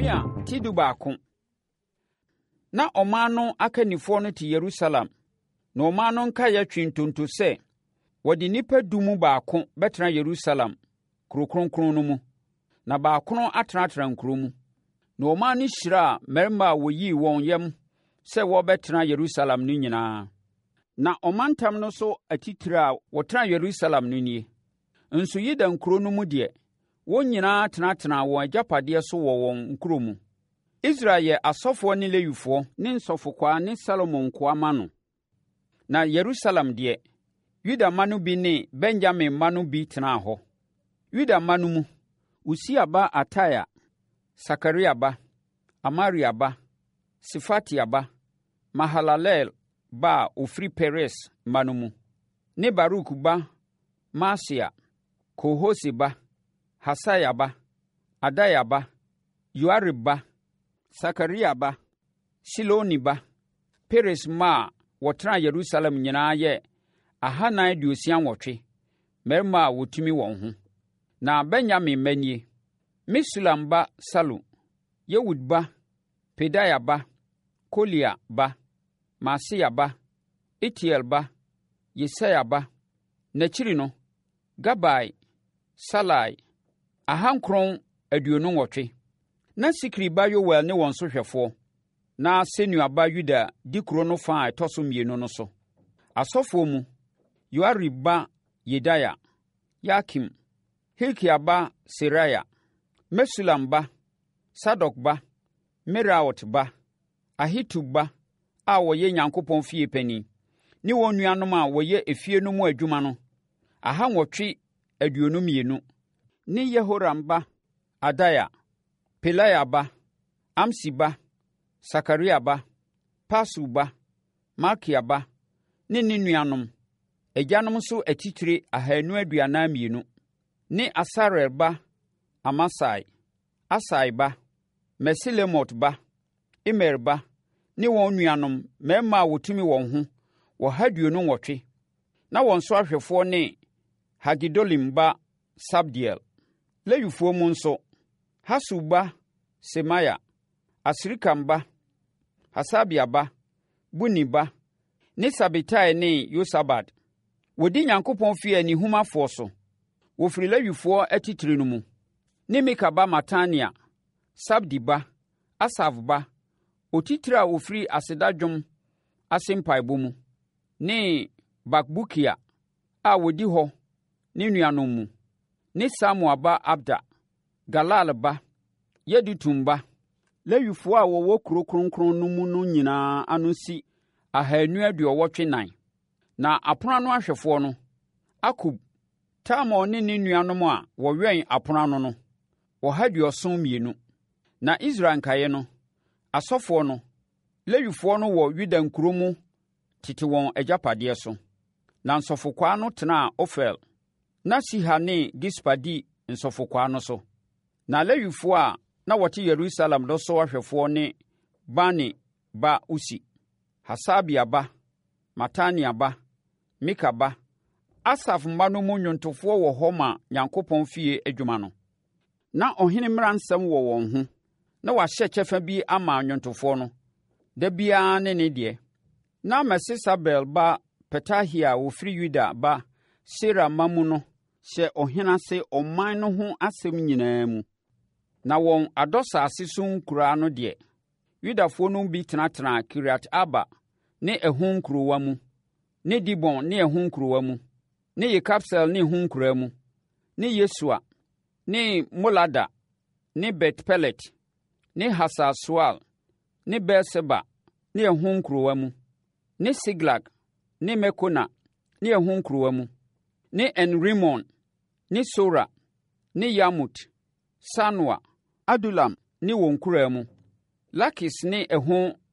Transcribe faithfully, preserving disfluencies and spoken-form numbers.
Nehemia tidu baako. Na ɔman no akannifoɔ no te Yerusalem. Na ɔman no nka yɛ twintonto sɛ wɔde nnipa du mu baako bɛtena Yerusalem kuro kronkron no mu, na baako no atenatena nkuro mu. Na ɔman no hyiraa mmarima a wɔyii wɔn yam sɛ wɔbɛtena Yerusalem no nyinaa. Na ɔmantam no so atitire a wɔtena Yerusalem no nie. Nso Yuda nkuro no mu deɛ, wɔn nyinaa tenatenaa wɔn agyapadeɛ so wɔ wɔn nkuro mu. Israel yɛ asɔfoɔ ne Lewifoɔ ne nsɔfokwaa ne Salomo nkoa ma no. Na Yerusalem deɛ, Yuda mma no bi ne Benyamin mma no bi tenaa hɔ. Yuda mma no mu, Usia ba Ataia, Sakaria ba, Amaria ba, Sefatia ba, Mahalalel ba a ɔfiri Peres mma no mu, ne Baruk ba Maasia, Kohosi ba, Hasaia ba, Adaya ba, Yoarib ba, Sakaria ba, Siloni ba. Peres mma a wɔtena Yerusalem nyinaa yɛ ahanan aduosia nwɔtwe, mmarima a wɔtumi wɔn ho. Na Benyamin mma nie: Mesulam ba Salu, Yewud ba, Pedaia ba, Kolia ba, Maaseia ba, Itiel ba, Yesaia ba. N'akyiri no, Gabai, Salai, ahankron aduonu nwɔtwe. Na Sikri ba Yoel ne wɔn sohwɛfoɔ. Na Senua ba Yuda di kuro no fa a ɛtɔ so mmienu no so. Asɔfoɔ mu, Yoarib ba Yedaia, Yakim, Hilkia ba Seraia, Mesulam ba, Sadok ba, Meraot ba, Ahitub ba a wɔyɛ Nyankopɔn fie panin, ne wɔn nuanom a wɔyɛ efie no mu adwuma no, aha nwɔtwe aduonu mmienu, ne Yehoram ba Adaya, Pelaia ba, Amsi ba, Sakaria ba, Pasu ba, Malkia ba, ne ne nuanom, agyanom nso atitire ahanu aduanan mmienu, ne Asarel ba, Amasai, Asai ba, Mesilemot ba, Imer ba, ne wɔn nuanom mmarima a wɔtumi wɔn ho wɔ ha aduonu nwɔtwe. Na wɔn so ahwɛfoɔ ne Hagidolim ba Sabdiel. Lewifoɔ mu nso, Hasub ba Semaya, Asrikam ba, Hasabia ba, Buni ba, ne Sabetai ne Yosabad. Wɔdi Nyankopɔn fie anihumafoɔ so. Wɔfiri Lewifoɔ atitire no mu. Ne Mika ba Matania, Sabdi ba, Asaf ba, otitire a ofiri asedadwom ase mpaebɔ mu, ne Bakbukia a wɔdi hɔ ne nuanom mu, ne Samua ba Abda, Galal ba, Yedutun ba. Lewifoɔ a wɔwɔ kuro kronkron no mu no nyinaa ano si ahanu aduɔwɔtwe nan. Na apono ano ahwɛfoɔ no, Akub, Tamor ne ne nuanom a wɔwɛn apono ano no, wɔha aduɔson mmienu. Na Israel nkaeɛ no, asɔfoɔ no, Lewifoɔ no wɔ Yuda nkuro mu tete wɔn agyapadeɛ so. Na nsɔfokwaa no tenaa Ofel. Na Siha ne Gispa di nsɔfokwaa no so. Na Lewifoɔ a na wɔte Yerusalem no so ahwɛfoɔ ne Bani ba Usi, Hasabia ba, Matania ba, Mika ba. Asaf mma no mu nnwontofoɔ wɔ hɔ ma Nyankopɔn fie adwuma no. Na ɔhene mmaransɛm wɔ wɔn ho, na wɔahyɛ kyɛfa bi ama nnwontofoɔ no, da biara ne ne deɛ. Na Mesesabel ba Petahia a wɔfiri Yuda ba Sera mma mu no hyɛ ɔhene ase ɔman no ho asɛm nyinaa mu. Na wɔn adɔsase so nkuraa no deɛ, Yudafoɔ no bi tenatenaa Kiriat-Arba ne ɛho nkurowa mu, ne Dibon ne ɛho nkurowa mu, ne Yekabsel ne ɛho nkuraa mu, ne Yesua, ne Molada, ne Bet-Pelet, ne Hasar-Sual, ne Beer-Seba ne ɛho nkurowa mu, ne Siglag, ne Mekona ne ɛho nkurowa mu, ne En-Rimon, ne Sora, ne Yamut, Sanoa, Adulam ne wɔn nkuraa mu, Lakis ne ɛho